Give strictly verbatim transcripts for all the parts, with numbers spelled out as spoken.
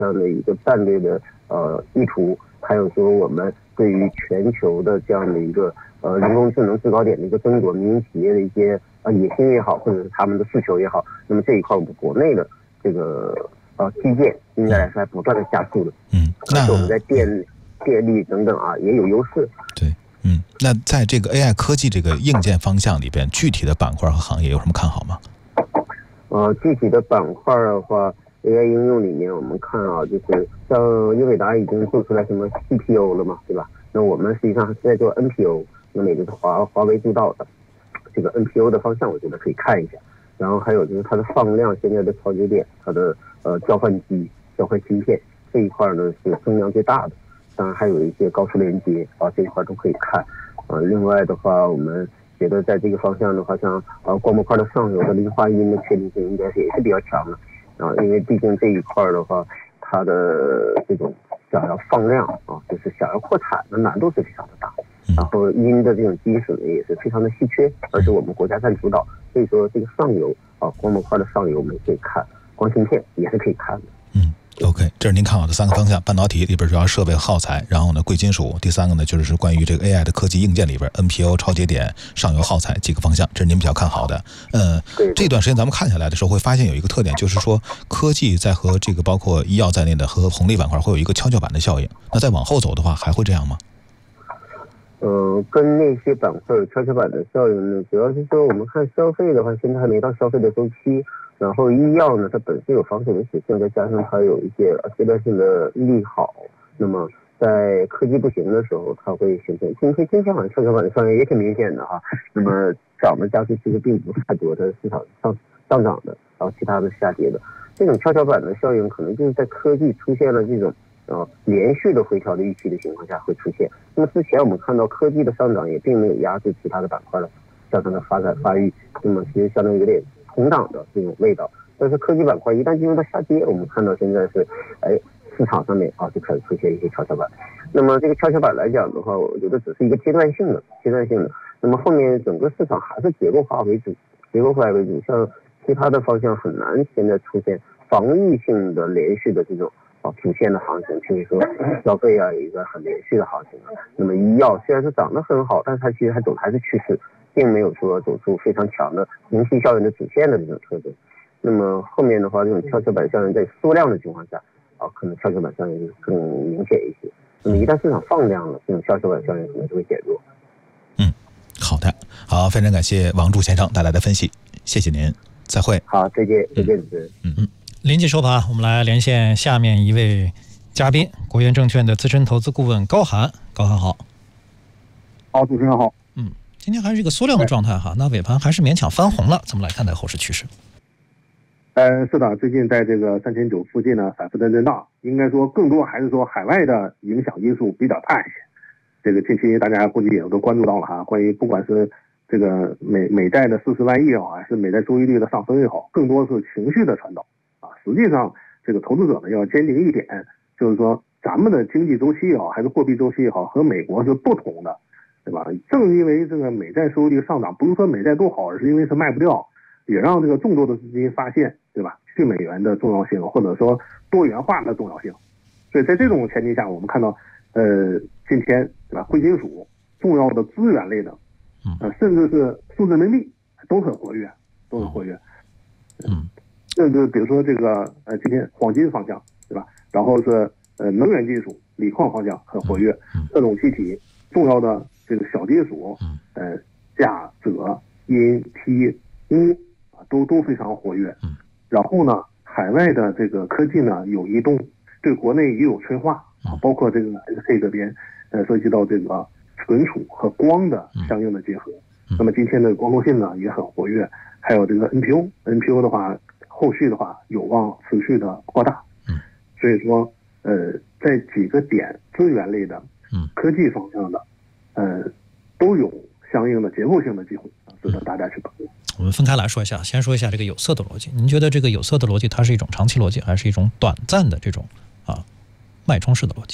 这样的一个战略的呃意图，还有说我们对于全球的这样的一个呃人工智能制高点的一个争夺，民营企业的一些呃野心也好，或者是他们的诉求也好，那么这一块我们国内的这个呃基建应该是在不断的加速的， 嗯， 而且我们在电电力等等啊也有优势。 对，嗯，那在这个 A I 科技这个硬件方向里边，具体的板块和行业有什么看好吗？ 呃，具体的板块的话。A I 应用里面，我们看啊，就是像英伟达已经做出来什么 C P U 了嘛，对吧？那我们实际上是在做 N P U， 那么也就是华华为主导的这个 N P U 的方向，我觉得可以看一下。然后还有就是它的放量，现在的超节点，它的呃交换机、交换芯片这一块呢是增量最大的。当然还有一些高速连接啊，这一块都可以看。呃，另外的话，我们觉得在这个方向的话，像呃光模块的上游的磷化铟的确定性应该是也是比较强的。啊，因为毕竟这一块的话，它的这种想要放量啊，就是想要扩产的难度是非常的大。然后铟的这种基础呢也是非常的稀缺，而且我们国家占主导，所以说这个上游啊，光模块的上游我们可以看，光芯片也是可以看的。 嗯 ，OK， 这是您看好的三个方向：半导体里边主要设备耗材，然后呢贵金属，第三个呢就是关于这个 A I 的科技硬件里边 N P U 超节点、上游耗材几个方向，这是您比较看好的。呃，这段时间咱们看下来的时候，会发现有一个特点，就是说科技在和这个包括医药在内的和红利板块会有一个跷跷板的效应。那再往后走的话，还会这样吗？ 呃，跟那些板块有跷跷板的效应呢，主要是说我们看消费的话，现在还没到消费的周期。然后医药呢，它本身有防守的属性，再加上它有一些阶段性的利好，那么在科技不行的时候，它会形成今天今天好像跷跷板的效应也挺明显的哈。那么涨的加速其实并不太多，它市场上上涨的，然后其他的下跌的。这种跷跷板的效应可能就是在科技出现了这种呃连续的回调的预期的情况下会出现。那么之前我们看到科技的上涨也并没有压制其他的板块的向上的发展发育，那么其实相当于有点同档的这种味道。但是科技板块一旦进入到下跌，我们看到现在是哎市场上面啊就开始出现一些跷跷板。那么这个跷跷板来讲的话，我觉得只是一个阶段性的阶段性的。那么后面整个市场还是结构化为主，结构化为主，像其他的方向很难现在出现防御性的连续的这种啊主线的行情，譬如说消费啊有一个很连续的行情啊。那么医药虽然是涨得很好，但是它其实还走还是趋势，并没有说走出非常强的明星效应的主线的这种特征。那么后面的话，这种跷跷板效应在缩量的情况下啊，可能跷跷板效应就更明显一些。那么一旦市场放量了，这种跷跷板效应可能就会减弱。 嗯，好的，好，非常感谢王柱先生带来的分析，谢谢您，再会。 好，再见，再见，主持人。 嗯嗯， 临近收盘，我们来连线下面一位嘉宾，国元证券的资深投资顾问高涵。高涵好。 好，主持人好。 嗯，今天还是一个缩量的状态哈，那尾盘还是勉强翻红了，怎么来看待后市趋势？ 呃，是的，最近在这个三千九附近呢反复的震荡，应该说更多还是说海外的影响因素比较大一些。这个近期大家估计也都关注到了哈，关于不管是这个美美债的四十万亿也好，还是美债收益率的上升也好，更多是情绪的传导啊。实际上，这个投资者呢要坚定一点，就是说咱们的经济周期也好，还是货币周期也好，和美国是不同的，对吧？正因为这个美债收益率上涨，不是说美债多好，而是因为是卖不掉。也让这个众多的资金发现，对吧？去美元的重要性，或者说多元化的重要性。所以在这种前提下，我们看到，呃，今天对吧，贵金属、重要的资源类的，呃，甚至是数字人民币都很活跃，都很活跃。 嗯， 甚至比如说这个呃，今天黄金方向，对吧？然后是呃能源金属、锂矿方向很活跃，各种气体、重要的这个小金属，呃，钾、锗、铟、锑、钨。都都非常活跃，然后呢，海外的这个科技呢有移动，对国内也有催化啊，包括这个 S K 这边，呃，涉及到这个存储和光的相应的结合。那么今天的光通信呢也很活跃，还有这个 N P O，N P O 的话，后续的话有望持续的扩大。所以说，呃，在几个点资源类的，科技方向的，呃，都有相应的结构性的机会，值得大家去把握。 我们分开来说一下，先说一下这个有色的逻辑。您觉得这个有色的逻辑，它是一种长期逻辑，还是一种短暂的这种啊脉冲式的逻辑？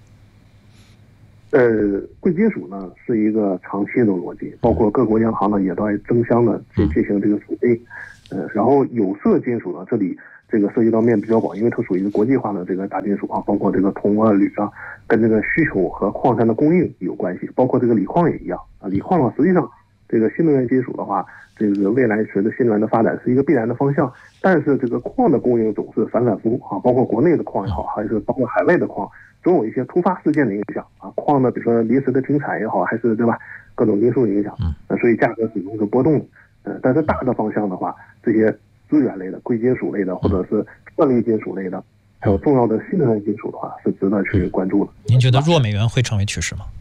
呃，贵金属呢是一个长期的逻辑，包括各国央行呢也都在争相的去进行这个储备。呃，然后有色金属呢，这里这个涉及到面比较广，因为它属于一个国际化的这个大金属啊，包括这个铜啊、铝啊，跟这个需求和矿山的供应有关系，包括这个锂矿也一样啊。锂矿的话，实际上这个新能源金属的话，这个未来随着新能源的发展是一个必然的方向，但是这个矿的供应总是反反复复啊，包括国内的矿也好，还是包括海外的矿，总有一些突发事件的影响啊，矿呢，比如说临时的停产也好，还是对吧，各种因素影响，呃，所以价格始终是波动的。呃，但是大的方向的话，这些资源类的、贵金属类的，或者是算力金属类的，还有重要的新能源金属的话，是值得去关注的。 您觉得弱美元会成为趋势吗？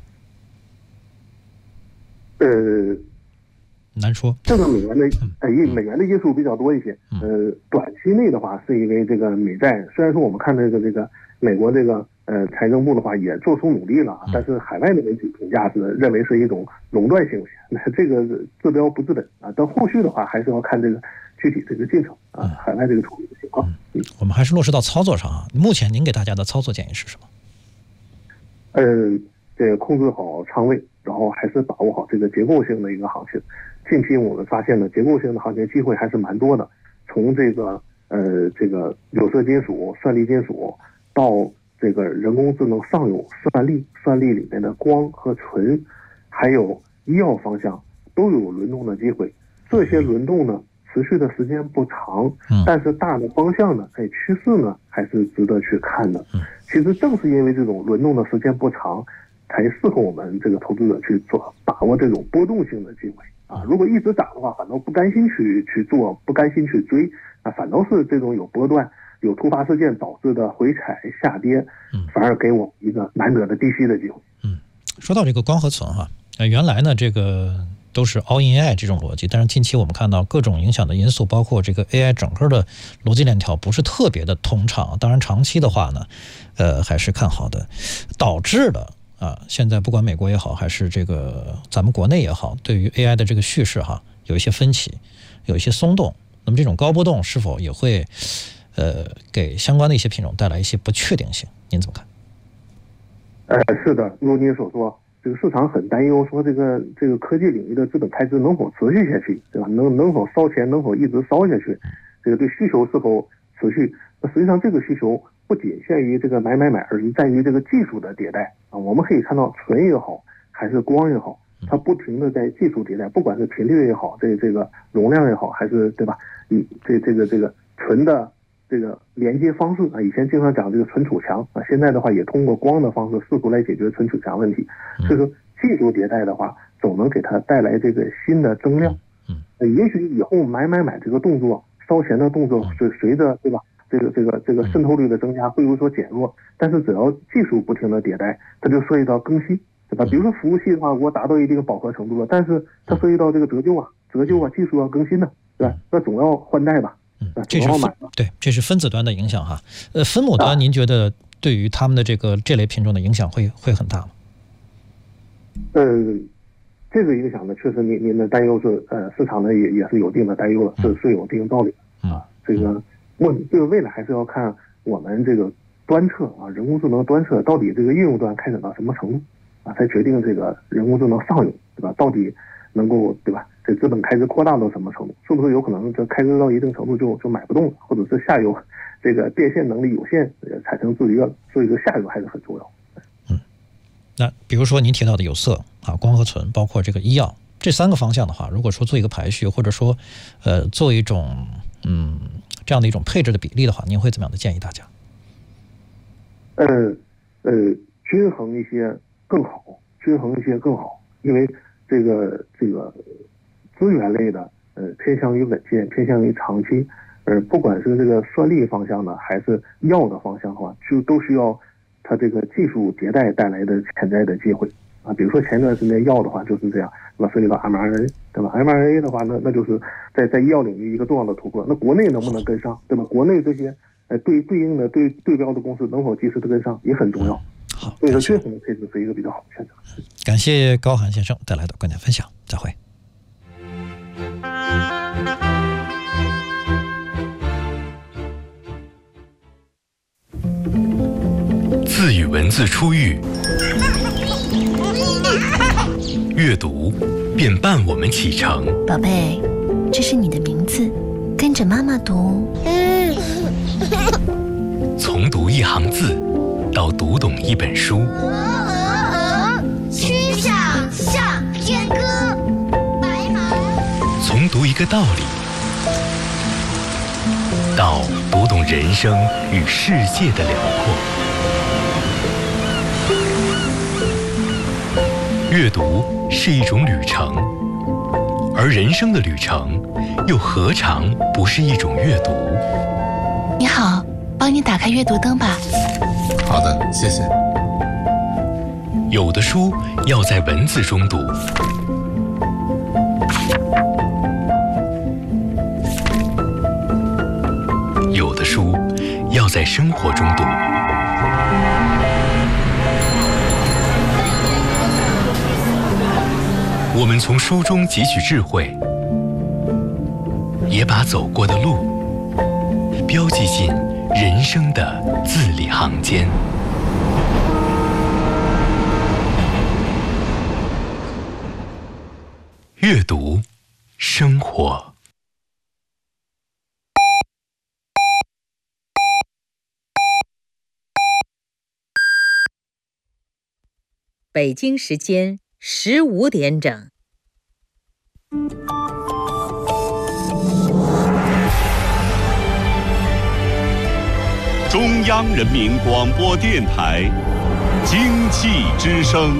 呃， 难说。 这个美元的呃，因美元的因素比较多一些。呃，短期内的话，是因为这个美债，虽然说我们看这个这个美国这个呃财政部的话也做出努力了，但是海外的媒体评价是认为是一种垄断行为，那这个治标不治本啊。但后续的话，还是要看这个具体这个进程啊，海外这个处理的情况。 嗯，我们还是落实到操作上啊。目前您给大家的操作建议是什么？ 呃，这个控制好仓位，然后还是把握好这个结构性的一个行情。近期我们发现呢，结构性的行情机会还是蛮多的，从这个呃这个有色金属、算力金属到这个人工智能上游算力，算力里面的光和纯，还有医药方向都有轮动的机会。这些轮动呢，持续的时间不长，但是大的方向呢，哎，趋势呢还是值得去看的。其实正是因为这种轮动的时间不长，才适合我们这个投资者去做把握这种波动性的机会啊。如果一直涨的话，反倒不甘心去去做，不甘心去追啊，反倒是这种有波段、有突发事件导致的回踩下跌，反而给我一个难得的低吸的机会。 嗯，说到这个光合存哈，呃，原来呢这个都是 all in A I 这种逻辑，但是近期我们看到各种影响的因素，包括这个 A I 整个的逻辑链条不是特别的通畅，当然长期的话呢，呃，还是看好的，导致了啊，现在不管美国也好，还是这个咱们国内也好，对于 A I 的这个叙事哈，有一些分歧，有一些松动。那么这种高波动是否也会呃给相关的一些品种带来一些不确定性？您怎么看？ 呃，是的，如您所说，这个市场很担忧，说这个这个科技领域的资本开支能否持续下去，对吧？能能否烧钱，能否一直烧下去？这个对需求是否持续？那实际上这个需求不仅限于这个买买买，而是在于这个技术的迭代啊。我们可以看到，纯也好，还是光也好，它不停的在技术迭代，不管是频率也好，这这个容量也好，还是对吧？你这这个这个纯的这个连接方式啊，以前经常讲这个存储墙啊，现在的话也通过光的方式试图来解决存储墙问题。所以说，技术迭代的话，总能给它带来这个新的增量。嗯，也许以后买买买这个动作，烧钱的动作随随着对吧？这个这个这个渗透率的增加会有所减弱，但是只要技术不停的迭代，它就涉及到更新，对吧？比如说服务器的话，我达到一定饱和程度了，但是它涉及到这个折旧啊、折旧啊，技术要更新的，对吧？那总要换代吧。 嗯，这是分对，这是分子端的影响哈。呃，分母端，您觉得对于他们的这个这类品种的影响会会很大吗？ 呃，这个影响呢，确实您您的担忧是呃，市场呢也也是有一定的担忧了，是是有一定道理的啊。这个问这个未来还是要看我们这个端侧啊，人工智能端侧到底这个应用端开展到什么程度啊，才决定这个人工智能上游对吧？到底能够对吧？这资本开支扩大到什么程度？是不是有可能这开支到一定程度就就买不动了，或者是下游这个变现能力有限，产生制约了？所以说下游还是很重要。 嗯，那比如说您提到的有色啊、光合存，包括这个医药这三个方向的话，如果说做一个排序，或者说呃做一种嗯这样的一种配置的比例的话，您会怎么样的建议大家？ 呃呃，均衡一些更好，均衡一些更好，因为这个这个资源类的呃偏向于稳健，偏向于长期，呃不管是这个算力方向的还是药的方向的话，就都需要它这个技术迭代带来的潜在的机会啊。比如说前段时间药的话就是这样，对吧？涉及到 M R N A， 对吧 ？M R N A 的话，那那就是在在医药领域一个重要的突破。那国内能不能跟上，对吧？国内这些呃对对应的对对标的公司能否及时的跟上也很重要。 好， 所以说均衡的配置是一个比较好的选择。 感谢高涵先生带来的观点分享，再会。 字与文字初遇，阅读便伴我们启程。 宝贝，这是你的名字，跟着妈妈读。 一行字，到读懂一本书； 曲项向天歌，白马。 从读一个道理，到读懂人生与世界的辽阔。阅读是一种旅程，而人生的旅程又何尝不是一种阅读？ 你好，帮你打开阅读灯吧。 好的，谢谢。 有的书要在文字中读，有的书要在生活中读。我们从书中汲取智慧，也把走过的路标记进人生的字里行间。阅读，生活。 北京时间十五点整。 中央人民广播电台经济之声。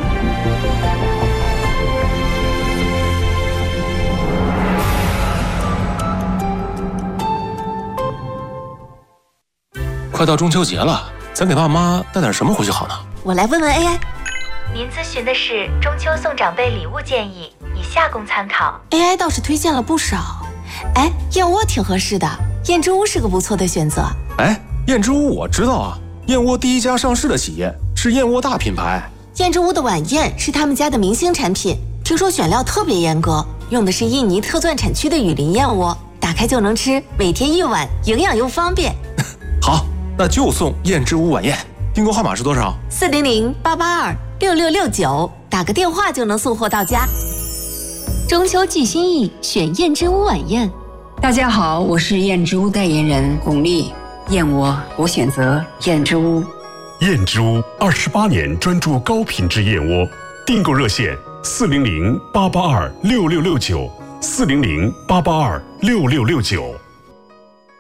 快到中秋节了，咱给爸妈带点什么回去好呢？ 我来问问 A I。 您咨询的是中秋送长辈礼物建议，以下供参考。 A I 倒是推荐了不少，哎，燕窝挺合适的，燕之屋是个不错的选择。 哎，燕之屋我知道啊，燕窝第一家上市的企业是燕窝大品牌。 燕之屋的晚宴是他们家的明星产品，听说选料特别严格，用的是印尼特钻产区的雨林燕窝，打开就能吃，每天一碗，营养又方便。 好，那就送燕之屋晚宴，订购号码是多少？ 四零零八八二六六六九，打个电话就能送货到家。 中秋寄心意，选燕之屋晚宴。 大家好，我是燕之屋代言人巩俐。燕窝，我选择燕之屋。 燕之屋二十八年专注高品质燕窝，订购热线四零零八八二六六六九，四零零八八二六六六九。